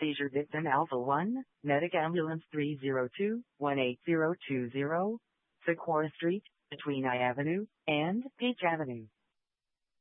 seizure victim Alpha 1, Medic Ambulance 302-18020, Socorro Street, between I Avenue and Peach Avenue.